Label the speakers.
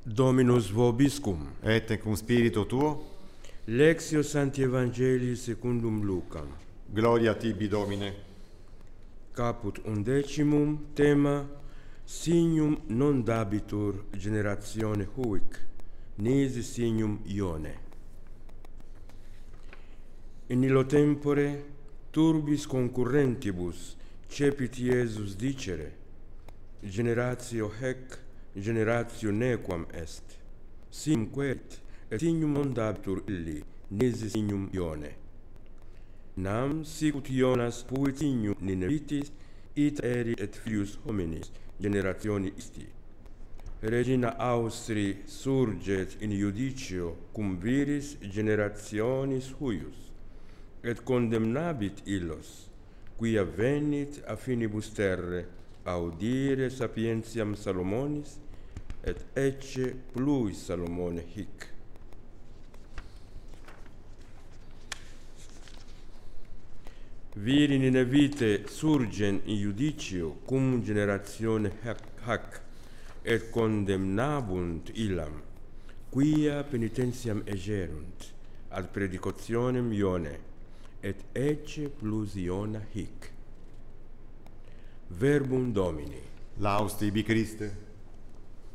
Speaker 1: Dominus vobiscum.
Speaker 2: Et cum spiritu tuo,
Speaker 1: Lectio Sancti Evangelii secundum Lucam.
Speaker 2: gloria tibi, Domine.
Speaker 1: Caput 11, tema Signum non dabitur generatione huic, nisi signum Ione. In illo tempore turbis concurrentibus cepit Iesus dicere, generatio hec generatio nequam est, sim quet, et signum non dabitur illi, nisi signum Ione. Nam sicut Ionas fuit signum Ninevitis, ita erit et filius hominis generationi isti. Regina Austri surget in iudicio cum viris generationis huius, et condemnabit illos, quia venit a finibus terre audire sapientiam Salomonis, et ecce pluis Salomone hic. Viri Ninevite surgen in iudicio cum generatione hac, et condemnabunt illam, quia penitentiam egerunt, ad predicationem Ione, et ecce plus Iona hic. Verbum Domini.
Speaker 2: Laus tibi, Christe.